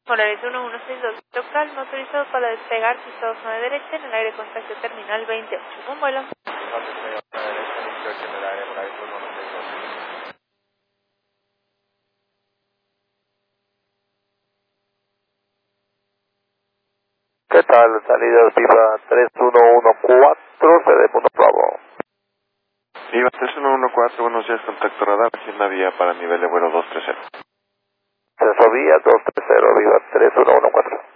Polaris 1162 local, no autorizado para despegar, pisado zona derecha en el aire contacto terminal 28. Un vuelo. ¿Qué tal? Salida Viva 3114, Telemundo Bravo. Viva 3114, buenos días, contacto radar, agenda vía para nivel de vuelo 230. Vía 230, Viva 3114.